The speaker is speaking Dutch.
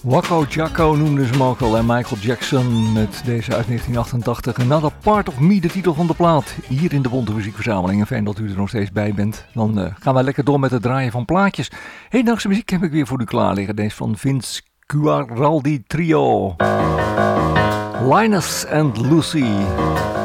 Wacko Jacko noemden ze hem ook al en Michael Jackson met deze uit 1988. Another Part of Me, de titel van de plaat. Hier in de Bonte Muziekverzameling. En fijn dat u er nog steeds bij bent. Dan gaan wij lekker door met het draaien van plaatjes. Hedendaagse muziek heb ik weer voor u klaar liggen. Deze van Vince Guaraldi Trio. Linus and Lucy.